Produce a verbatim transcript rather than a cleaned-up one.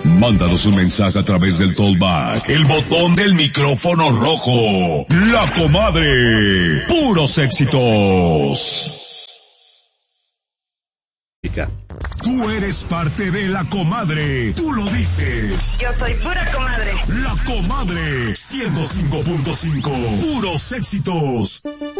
Mándanos un mensaje a través del Tollback, el botón del micrófono rojo. La Comadre. Puros éxitos. Tú eres parte de La Comadre. Tú lo dices. Yo soy pura comadre. La Comadre. ciento cinco punto cinco. Puros éxitos.